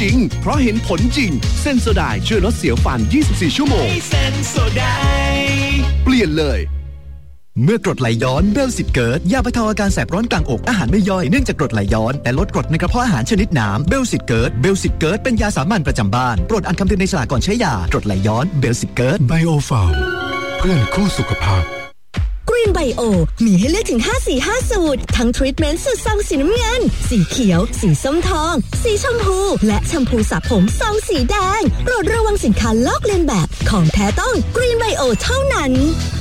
จริงเพราะเห็นผลจริงเซนโซไดช่วยลดเสียวฟัน24ชั่วโมงเซนโซไดเปลี่ยนเลยเมื่อกรดไหลย้อนเบลสิตเกิร์ตยาบรรเทาอาการแสบร้อนกลางอกอาหารไม่ย่อยเนื่องจากกรดไหลย้อนและลดกรดในกระเพาะอาหารชนิดน้ำเบลสิตเกิร์ตเป็นยาสามัญประจำบ้านโปรดอ่านคำเตือนในฉลากก่อนใช้ยากรดไหลย้อนเบลสิตเกิร์ตไบโอฟาร์มเพื่อนคู่สุขภาพกรีนไบโอมีให้เลือกถึง5สี5สูตรทั้งทรีทเมนต์สูตรซองสีน้ำเงินสีเขียวสีส้มทองสีชมพูและแชมพูสระผมซองสีแดงโปรดระวังสินค้าลอกเลียนแบบของแท้ต้องกรีนไบโอเท่านั้น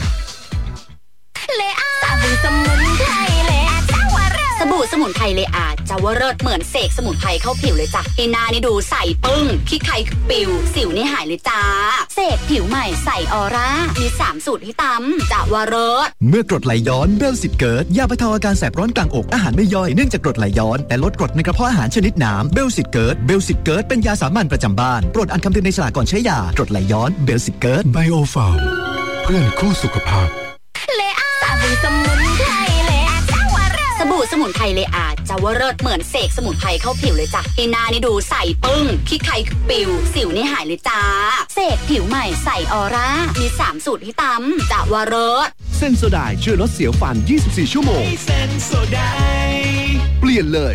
เลอาสบู่สมุนไพรเลอาเจ้าวรสสบู่สมุนไพรเลอาเจ้าวรสเหมือนเสกสมุนไพรเข้าผิวเลยจ้ะให้หน้านี่ดูใสปึ้งขี้ใครปิวสิวนี่หายเลยจ้าเสกผิวใหม่ใสออร่ามี3สูตรให้ตำเจ้าวรสเมื่อกรดไหลย้อนเบลสิตเกิร์ตยาบรรเทาอาการแสบร้อนกลางอกอาหารไม่ย่อยเนื่องจากกรดไหลย้อนและลดกรดในกระเพาะอาหารชนิดน้ำเบลสิตเกิร์ตเป็นยาสามัญประจำบ้านโปรดอ่านคำเตือนในฉลากก่อนใช้ยากรดไหลย้อนเบลสิตเกิร์ตไบโอฟาร์มเพื่อนคู่สุขภาพเลอาสบู่สมุนไพรเลอาเจ้าวรสสบู่สมุนไพรเลอาเจ้าวรสเหมือนเสกสมุนไพรเข้าผิวเลยจ้ะให้หน้านี่ดูใสปึ้งขี้ใครปิวสิวนี่หายเลยจ้าเสกผิวใหม่ใสออร่ามี3สูตรให้ตำเจ้าวรสเซนโซไดช่วยลดเสียวฟัน24ชั่วโมงเซนโซไดเปลี่ยนเลย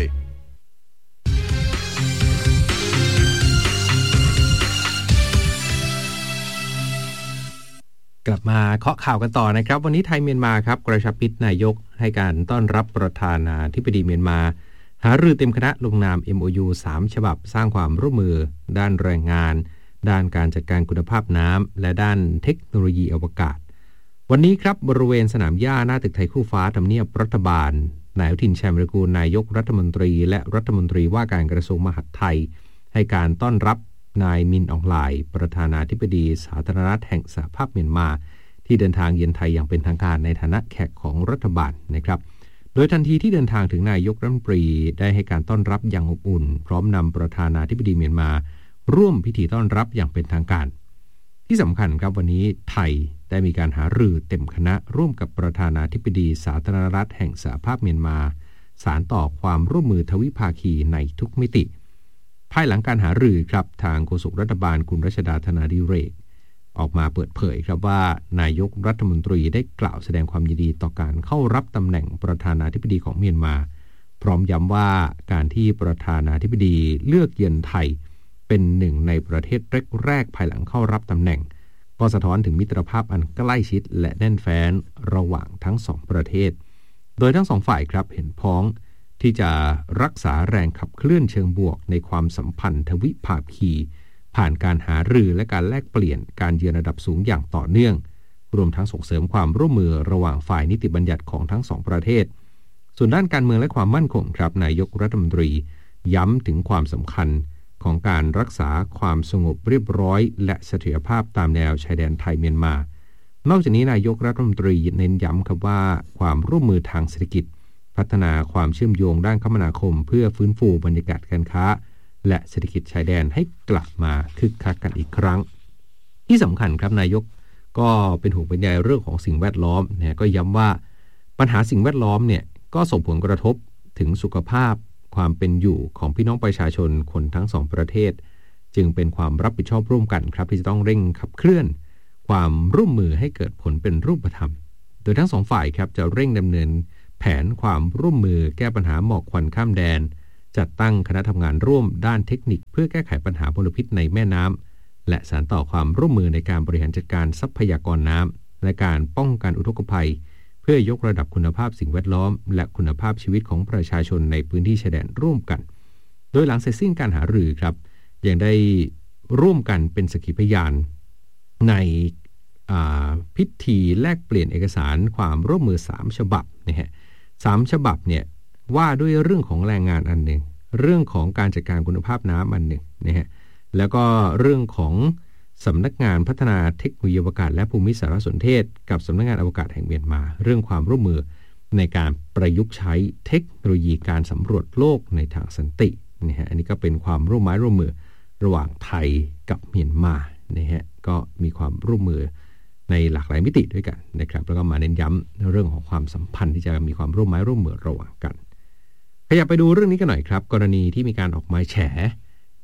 กลับมาเคาะข่าวกันต่อนะครับวันนี้ไทยเมียนมาครับกระชับมิตรนายกให้การต้อนรับประธานาธิบดีเมียนมาหารือเต็มคณะลงนาม MOU 3 ฉบับสร้างความร่วมมือด้านแรงงานด้านการจัดการคุณภาพน้ำและด้านเทคโนโลยีอวกาศวันนี้ครับบริเวณสนามหญ้าหน้าตึกไทยคู่ฟ้าทำเนียบรัฐบาลนายอนุทิน ชาญวิรากูลนายกรัฐมนตรีและรัฐมนตรีว่าการกระทรวงมหาดไทยให้การต้อนรับนายมินอองไลน์ประธานาธิบดีสาธารณรัฐแห่งสหภาพเมียนมาที่เดินทางเยือนไทยอย่างเป็นทางการในฐานะแขกของรัฐบาลนะครับโดยทันทีที่เดินทางถึงนายกรัฐมนตรีได้ให้การต้อนรับอย่างอบอุ่นพร้อมนำประธานาธิบดีเมียนมาร่วมพิธีต้อนรับอย่างเป็นทางการที่สำคัญครับวันนี้ไทยได้มีการหารือเต็มคณะร่วมกับประธานาธิบดีสาธารณรัฐแห่งสหภาพเมียนมาสานต่อความร่วมมือทวิภาคีในทุกมิติภายหลังการหารือครับทางโฆษกรัฐบาลคุณรัชดาธนาดิเรกออกมาเปิดเผยครับว่านายกรัฐมนตรีได้กล่าวแสดงความยินดีต่อการเข้ารับตำแหน่งประธานาธิบดีของเมียนมาพร้อมย้ำว่าการที่ประธานาธิบดีเลือกเยือนไทยเป็นหนึ่งในประเทศแรกๆภายหลังเข้ารับตำแหน่งก็สะท้อนถึงมิตรภาพอันใกล้ชิดและแน่นแฟ้นระหว่างทั้งสองประเทศโดยทั้งสองฝ่ายครับเห็นพ้องที่จะรักษาแรงขับเคลื่อนเชิงบวกในความสัมพันธ์ทวิภาคีผ่านการหารือและการแลกเปลี่ยนการเยือนระดับสูงอย่างต่อเนื่องรวมทั้งส่งเสริมความร่วมมือระหว่างฝ่ายนิติบัญญัติของทั้งสองประเทศส่วนด้านการเมืองและความมั่นคงครับนายกรัฐมนตรีย้ำถึงความสำคัญของการรักษาความสงบเรียบร้อยและเสถียรภาพตามแนวชายแดนไทยเมียนมานอกจากนี้นายกรัฐมนตรีเน้นย้ำครับว่าความร่วมมือทางเศรษฐกิจพัฒนาความเชื่อมโยงด้านคมนาคมเพื่อฟื้นฟูบรรยากาศการค้าและเศรษฐกิจชายแดนให้กลับมาคึกคักกันอีกครั้งที่สำคัญครับนายกก็เป็นห่วงเป็นใยเรื่องของสิ่งแวดล้อมนะก็ย้ำว่าปัญหาสิ่งแวดล้อมเนี่ยก็ส่งผลกระทบถึงสุขภาพความเป็นอยู่ของพี่น้องประชาชนคนทั้งสองประเทศจึงเป็นความรับผิดชอบร่วมกันครับที่จะต้องเร่งขับเคลื่อนความร่วมมือให้เกิดผลเป็นรูปธรรมโดยทั้งสองฝ่ายครับจะเร่งดำเนินแผนความร่วมมือแก้ปัญหาหมอกควันข้ามแดนจัดตั้งคณะทำงานร่วมด้านเทคนิคเพื่อแก้ไขปัญหามลพิษในแม่น้ำและสานต่อความร่วมมือในการบริหารจัดการทรัพยากรน้ำและการป้องกันอุทกภัยเพื่อยกระดับคุณภาพสิ่งแวดล้อมและคุณภาพชีวิตของประชาชนในพื้นที่ชายแดนร่วมกันโดยหลังเสร็จสิ้นการหารือครับยังได้ร่วมกันเป็นสักขีพยานในพิธีแลกเปลี่ยนเอกสารความร่วมมือ3ฉบับนะฮะ3ฉบับเนี่ยว่าด้วยเรื่องของแรงงานอันหนึ่งเรื่องของการจัดการคุณภาพน้ำอันหนึ่งนะฮะแล้วก็เรื่องของสำนักงานพัฒนาเทคโนโลยีอวกาศและภูมิสารสนเทศกับสำนักงานอวกาศแห่งเมียนมาเรื่องความร่วมมือในการประยุกต์ใช้เทคโนโลยีการสำรวจโลกในทางสันตินะฮะอันนี้ก็เป็นความร่วมไม้ร่วมมือระหว่างไทยกับเมียนมานะฮะก็มีความร่วมมือในหลากหลายมิติด้วยกันนะครับแล้วก็มาเน้นย้ำเรื่องของความสัมพันธ์ที่จะมีความร่วมไม้ร่วมมือระหว่างกันขยับไปดูเรื่องนี้กันหน่อยครับกรณีที่มีการออกหมายแฉ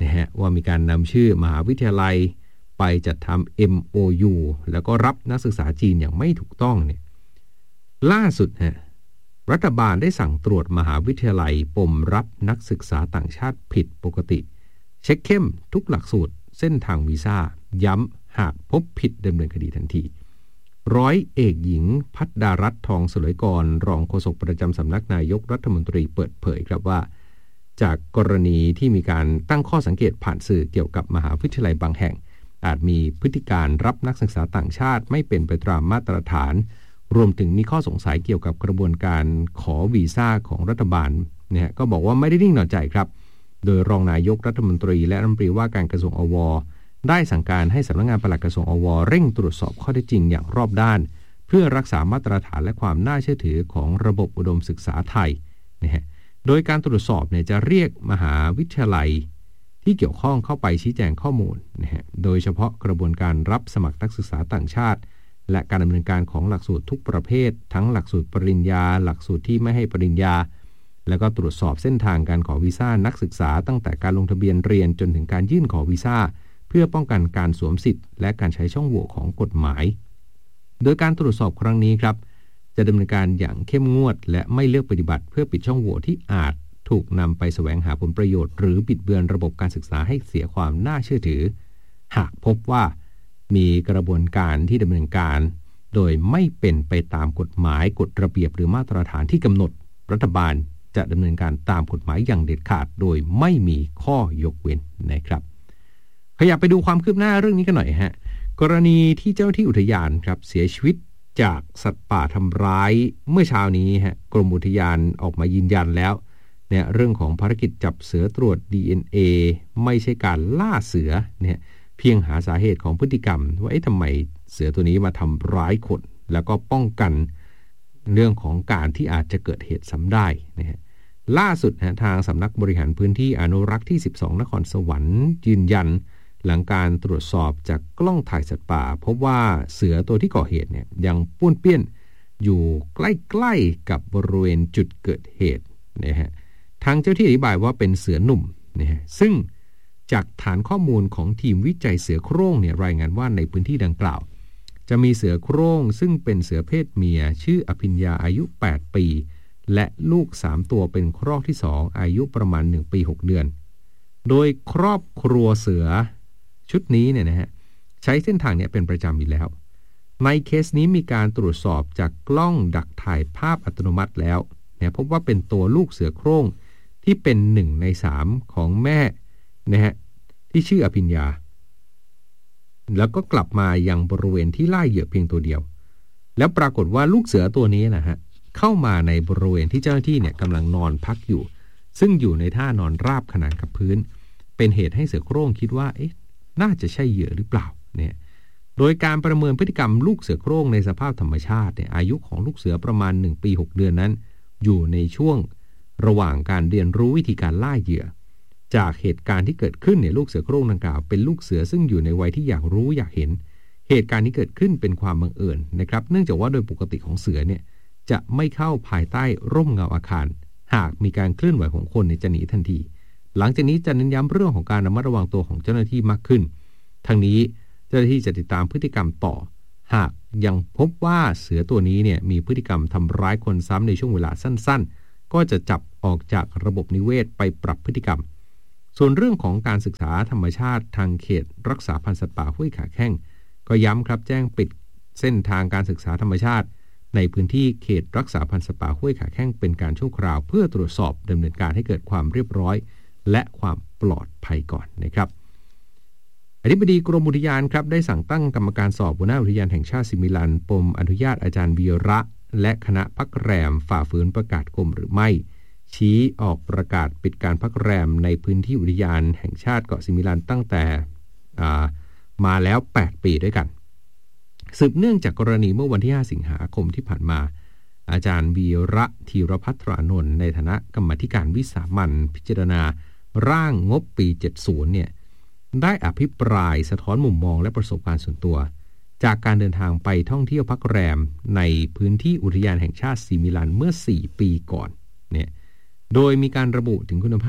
นะฮะว่ามีการนำชื่อมหาวิทยาลัยไปจัดทำ MOU แล้วก็รับนักศึกษาจีนอย่างไม่ถูกต้องเนี่ยล่าสุดฮะรัฐบาลได้สั่งตรวจมหาวิทยาลัยปมรับนักศึกษาต่างชาติผิดปกติเช็คเข้มทุกหลักสูตรเส้นทางวีซ่าย้ำหากพบผิดดำเนินคดีทันทีร้อยเอกหญิงภัทดารัตน์ทองสลวยกรรองโฆษกประจำสำนักนายกรัฐมนตรีเปิดเผยครับว่าจากกรณีที่มีการตั้งข้อสังเกตผ่านสื่อเกี่ยวกับมหาวิทยาลัยบางแห่งอาจมีพฤติการรับนักศึกษาต่างชาติไม่เป็นไปตามมาตรฐานรวมถึงมีข้อสงสัยเกี่ยวกับกระบวนการขอวีซ่าของรัฐบาลเนี่ยก็บอกว่าไม่ได้นิ่งนอนใจครับโดยรองนายกรัฐมนตรีและรัฐมนตรีว่าการกระทรวงอว.ได้สั่งการให้สำนักงานปลัดกระทรวงอว.เร่งตรวจสอบข้อเท็จจริงอย่างรอบด้านเพื่อรักษามาตรฐานและความน่าเชื่อถือของระบบอุดมศึกษาไทยนะฮะโดยการตรวจสอบเนี่ยจะเรียกมหาวิทยาลัยที่เกี่ยวข้องเข้าไปชี้แจงข้อมูลนะฮะโดยเฉพาะกระบวนการรับสมัครนักศึกษาต่างชาติและการดำเนินการของหลักสูตรทุกประเภททั้งหลักสูตรปริญญาหลักสูตรที่ไม่ให้ปริญญาแล้วก็ตรวจสอบเส้นทางการขอวีซ่านักศึกษาตั้งแต่การลงทะเบียนเรียนจนถึงการยื่นขอวีซ่าเพื่อป้องกันการสวมสิทธิ์และการใช้ช่องโหว่ของกฎหมายโดยการตรวจสอบครั้งนี้ครับจะดำเนินการอย่างเข้มงวดและไม่เลือกปฏิบัติเพื่อปิดช่องโหว่ที่อาจถูกนำไปแสวงหาผลประโยชน์หรือบิดเบือนระบบการศึกษาให้เสียความน่าเชื่อถือหากพบว่ามีกระบวนการที่ดำเนินการโดยไม่เป็นไปตามกฎหมายกฎระเบียบหรือมาตรฐานที่กำหนดรัฐบาลจะดำเนินการตามกฎหมายอย่างเด็ดขาดโดยไม่มีข้อยกเว้นนะครับขยับไปดูความคืบหน้าเรื่องนี้กันหน่อยฮะกรณีที่เจ้าที่อุทยานครับเสียชีวิตจากสัตว์ป่าทำร้ายเมื่อเช้านี้ฮะกรมอุทยานออกมายืนยันแล้วเนี่ยเรื่องของภารกิจจับเสือตรวจ DNA ไม่ใช่การล่าเสือเนี่ยเพียงหาสาเหตุของพฤติกรรมว่าทำไมเสือตัวนี้มาทำร้ายคนแล้วก็ป้องกันเรื่องของการที่อาจจะเกิดเหตุซ้ำได้นะฮะล่าสุดทางสำนักบริหารพื้นที่อนุรักษ์ที่12นครสวรรค์ยืนยันหลังการตรวจสอบจากกล้องถ่ายสัตว์ป่าพบว่าเสือตัวที่ก่อเหตุเนี่ยยังป้วนเปี้ยนอยู่ใกล้ๆกับบริเวณจุดเกิดเหตุนะฮะทางเจ้าที่อธิบายว่าเป็นเสือหนุ่มนะฮะซึ่งจากฐานข้อมูลของทีมวิจัยเสือโคร่งเนี่ยรายงานว่าในพื้นที่ดังกล่าวจะมีเสือโคร่งซึ่งเป็นเสือเพศเมียชื่ออภิญญาอายุ8ปีและลูก3ตัวเป็นครอกที่2อายุประมาณ1ปี6เดือนโดยครอบครัวเสือชุดนี้เนี่ยนะฮะใช้เส้นทางนี้เป็นประจำอยู่แล้วในเคสนี้มีการตรวจสอบจากกล้องดักถ่ายภาพอัตโนมัติแล้วเนี่ยพบว่าเป็นตัวลูกเสือโคร่งที่เป็น1ใน3ของแม่นะฮะที่ชื่ออภิญญาแล้วก็กลับมายังบริเวณที่ล่าเหยื่อเพียงตัวเดียวแล้วปรากฏว่าลูกเสือตัวนี้นะฮะเข้ามาในบริเวณที่เจ้าหน้าที่เนี่ยกำลังนอนพักอยู่ซึ่งอยู่ในท่านอนราบขนานกับพื้นเป็นเหตุให้เสือโคร่งคิดว่าน่าจะใช่เหยื่อหรือเปล่าเนี่ยโดยการประเมินพฤติกรรมลูกเสือโคร่งในสภาพธรรมชาติเนี่ยอายุของลูกเสือประมาณ1ปี6เดือนนั้นอยู่ในช่วงระหว่างการเรียนรู้วิธีการล่าเหยื่อจากเหตุการณ์ที่เกิดขึ้นเนี่ยลูกเสือโคร่งดังกล่าวเป็นลูกเสือซึ่งอยู่ในวัยที่อยากรู้อยากเห็นเหตุการณ์นี้เกิดขึ้นเป็นความบังเอิญนะครับเนื่องจากว่าโดยปกติของเสือเนี่ยจะไม่เข้าภายใต้ร่มเงาอาคารหากมีการเคลื่อนไหวของคนเนี่ยจะหนีทันทีหลังจากนี้จะเน้นย้ำเรื่องของการระมัดระวังตัวของเจ้าหน้าที่มากขึ้นทั้งนี้เจ้าหน้าที่จะติดตามพฤติกรรมต่อหากยังพบว่าเสือตัวนี้เนี่ยมีพฤติกรรมทำร้ายคนซ้ำในช่วงเวลาสั้นๆก็จะจับออกจากระบบนิเวศไปปรับพฤติกรรมส่วนเรื่องของการศึกษาธรรมชาติทางเขตรักษาพันธุ์สัตว์ป่าห้วยขาแข้งก็ย้ำครับแจ้งปิดเส้นทางการศึกษาธรรมชาติในพื้นที่เขตรักษาพันธุ์สัตว์ป่าห้วยขาแข้งเป็นการชั่วคราวเพื่อตรวจสอบดำเนินการให้เกิดความเรียบร้อยและความปลอดภัยก่อนนะครับอธิบดีกรมอุทยานครับได้สั่งตั้งกรรมการสอบหัวหน้าอุทยานแห่งชาติสิมิลันปมอนุญาตอาจารย์วีระและคณะพักแรมฝ่าฝืนประกาศกรมหรือไม่ชี้ออกประกาศปิดการพักแรมในพื้นที่อุทยานแห่งชาติเกาะสิมิลันตั้งแต่มาแล้ว8ปีด้วยกันสืบเนื่องจากกรณีเมื่อวันที่5สิงหาคมที่ผ่านมาอาจารย์วีระธีรภัทรานนท์ในฐานะกรรมาธิการวิสามัญพิจารณาร่างงบปี70เนี่ยได้อภิปรายสะท้อนมุมมองและประสบการณ์ส่วนตัวจากการเดินทางไปท่องเที่ยวพักแรมในพื้นที่อุทยานแห่งชาติสิมิลันเมื่อ4ปีก่อนเนี่ยโดยมีการระบุถึงคุณภาพ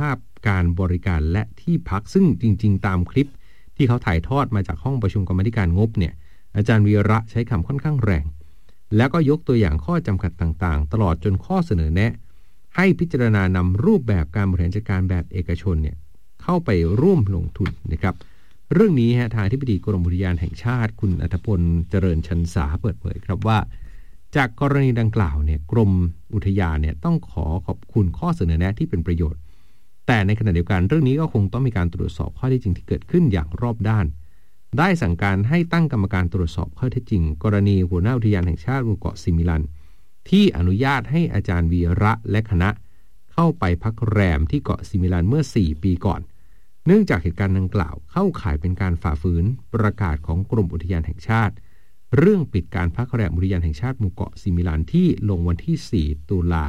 การบริการและที่พักซึ่งจริงๆตามคลิปที่เขาถ่ายทอดมาจากห้องประชุมกรรมาธิการงบเนี่ยอาจารย์วีระใช้คำค่อนข้างแรงแล้วก็ยกตัวอย่างข้อจำกัดต่างๆตลอดจนข้อเสนอแนะให้พิจารณานำรูปแบบการบริหารจัดการแบบเอกชนเนี่ยเข้าไปร่วมลงทุนนะครับเรื่องนี้ทางอธิบดีกรมอุทยานแห่งชาติคุณอัธพลเจริญชันษาเปิดเผยครับว่าจากกรณีดังกล่าวเนี่ยกรมอุทยานเนี่ยต้องขอบคุณข้อเสนอแนะที่เป็นประโยชน์แต่ในขณะเดียวกันเรื่องนี้ก็คงต้องมีการตรวจสอบข้อเท็จจริงที่เกิดขึ้นอย่างรอบด้านได้สั่งการให้ตั้งกรรมการตรวจสอบข้อเท็จจริงกรณีหัวหน้าอุทยานแห่งชาติหมู่เกาะซิมิลันที่อนุญาตให้อาจารย์วีระและคณะเข้าไปพักแรมที่เกาะซิมิลันเมื่อ4 ปีก่อนเนื่องจากเหตุการณ์ดังกล่าวเข้าข่ายเป็นการฝ่าฝืนประกาศของกรมอุทยานแห่งชาติเรื่องปิดการพักแรมอุทยานแห่งชาติหมู่เกาะซิมิลันที่ลงวันที่4 ตุลา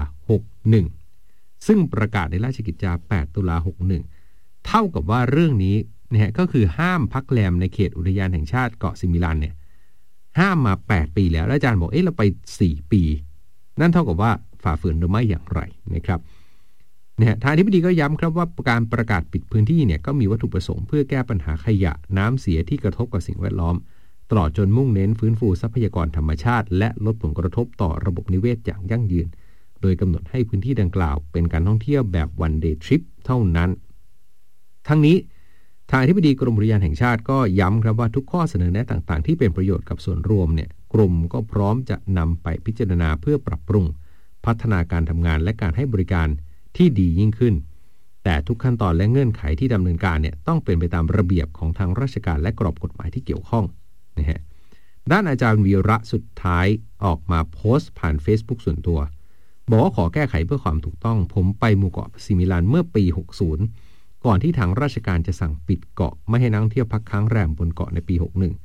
61ซึ่งประกาศในราชกิจจา8 ตุลา 61เท่ากับว่าเรื่องนี้เนี่ยก็คือห้ามพักแรมในเขตอุทยานแห่งชาติเกาะซิมิลันเนี่ยห้ามมา8 ปีแล้วอาจารย์บอกเราไป4 ปีนั่นเท่ากับว่าฝ่าฝืนหรือไม่อย่างไรนะครับทางอธิบดีก็ย้ำครับว่าการประกาศปิดพื้นที่เนี่ยก็มีวัตถุประสงค์เพื่อแก้ปัญหาขยะน้ำเสียที่กระทบกับสิ่งแวดล้อมตลอดจนมุ่งเน้นฟื้นฟูทรัพยากรธรรมชาติและลดผลกระทบต่อระบบนิเวศอย่างยั่งยืนโดยกำหนดให้พื้นที่ดังกล่าวเป็นการท่องเที่ยวแบบ one day trip เท่านั้นทั้งนี้ทางอธิบดีกรมอุทยานแห่งชาติก็ย้ำครับว่าทุกข้อเสนอแนะต่างๆที่เป็นประโยชน์กับส่วนรวมเนี่ยกรมก็พร้อมจะนำไปพิจารณาเพื่อปรับปรุงพัฒนาการทำงานและการให้บริการที่ดียิ่งขึ้นแต่ทุกขั้นตอนและเงื่อนไขที่ดำเนินการเนี่ยต้องเป็นไปตามระเบียบของทางราชการและกรอบกฎหมายที่เกี่ยวข้องนะฮะด้านอาจารย์วีระสุดท้ายออกมาโพสต์ผ่าน Facebook ส่วนตัวบอกว่าขอแก้ไขเพื่อความถูกต้องผมไปหมู่เกาะซิมิลันเมื่อปี 60ก่อนที่ทางราชการจะสั่งปิดเกาะไม่ให้นักท่องเที่ยวพักค้างแรมบนเกาะในปี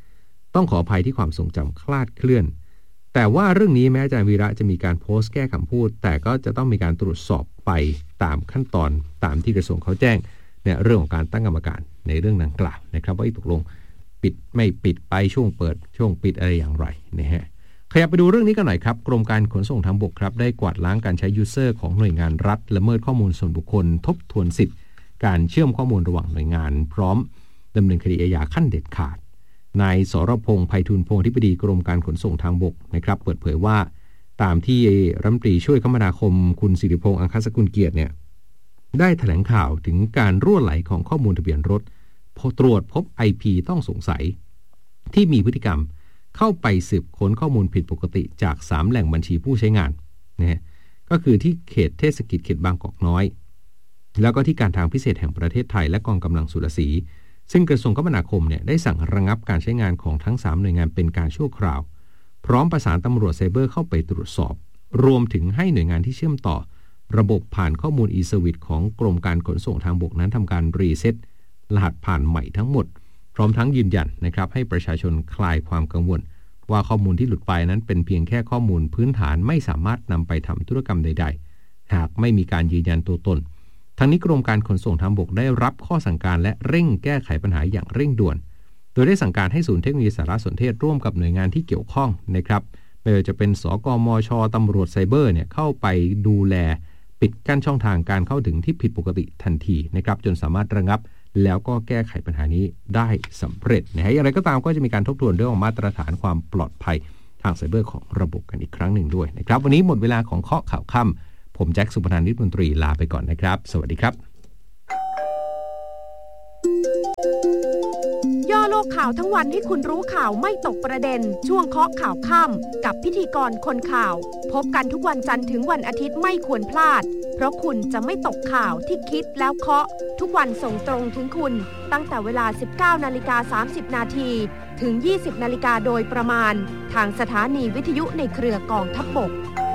61ต้องขออภัยที่ความทรงจำคลาดเคลื่อนแต่ว่าเรื่องนี้แม้อาจารย์วีระจะมีการโพสต์แก้คำพูดแต่ก็จะต้องมีการตรวจสอบไปตามขั้นตอนตามที่กระทรวงเขาแจ้งในเรื่องของการตั้งกรรมการในเรื่องดังกล่าวนะครับว่าตกลงปิดไม่ปิดไปช่วงเปิดช่วงปิดอะไรอย่างไรนะฮะขยับไปดูเรื่องนี้กันหน่อยครับกรมการขนส่งทางบกครับได้กวาดล้างการใช้ยูเซอร์ของหน่วยงานรัฐละเมิดข้อมูลส่วนบุคคลทบทวนสิทธิ์การเชื่อมข้อมูลระหว่างหน่วยงานพร้อมดำเนินคดีอาญาขั้นเด็ดขาดนายสรพงษ์ไพฑูรย์พงษ์อธิบดีกรมการขนส่งทางบกนะครับเปิดเผยว่าตามที่รัฐมนตรีช่วยคมนาคมคุณสิริพงษ์อังคสกุลเกียรติเนี่ยได้แถลงข่าวถึงการรั่วไหลของข้อมูลทะเบียนรถพอตรวจพบ IP ต้องสงสัยที่มีพฤติกรรมเข้าไปสืบค้นข้อมูลผิดปกติจาก3แหล่งบัญชีผู้ใช้งานนะก็คือที่เขตเทศกิจเขตบางกอกน้อยแล้วก็ที่การทางพิเศษแห่งประเทศไทยและกองกำลังสุรศรีซึ่งกระทรวงคมนาคมเนี่ยได้สั่งระงับการใช้งานของทั้ง3หน่วยงานเป็นการชั่วคราวพร้อมประสานตำรวจไซเบอร์เข้าไปตรวจสอบรวมถึงให้หน่วยงานที่เชื่อมต่อระบบผ่านข้อมูล e-service ของกรมการขนส่งทางบกนั้นทำการรีเซ็ตรหัสผ่านใหม่ทั้งหมดพร้อมทั้งยืนยันนะครับให้ประชาชนคลายความกังวลว่าข้อมูลที่หลุดไปนั้นเป็นเพียงแค่ข้อมูลพื้นฐานไม่สามารถนำไปทำธุรกรรมใดๆหากไม่มีการยืนยันตัวตนทั้งนี้กรมการขนส่งทางบกได้รับข้อสั่งการและเร่งแก้ไขปัญหาอย่างเร่งด่วนโดยได้สั่งการให้ศูนย์เทคโนโลยีสารสนเทศร่วมกับหน่วยงานที่เกี่ยวข้องนะครับไม่ว่าจะเป็นสกมช.ตำรวจไซเบอร์เนี่ยเข้าไปดูแลปิดกั้นช่องทางการเข้าถึงที่ผิดปกติทันทีนะครับจนสามารถระงับแล้วก็แก้ไขปัญหานี้ได้สำเร็จนะฮะอย่างไรก็ตามก็จะมีการทบทวนเรื่องของมาตรฐานความปลอดภัยทางไซเบอร์ของระบบกันอีกครั้งหนึ่งด้วยนะครับวันนี้หมดเวลาของเคาะข่าวค่ำผมแจ็คสุพนันท์นิตมนตรีลาไปก่อนนะครับสวัสดีครับย่อโลกข่าวทั้งวันให้คุณรู้ข่าวไม่ตกประเด็นช่วงเคาะข่าวค่ำกับพิธีกรคนข่าวพบกันทุกวันจันทร์ถึงวันอาทิตย์ไม่ควรพลาดเพราะคุณจะไม่ตกข่าวที่คิดแล้วเคาะทุกวันส่งตรงถึงคุณตั้งแต่เวลา 19:30 นาทีถึง 20:00 น.โดยประมาณทางสถานีวิทยุในเครือกองทัพบก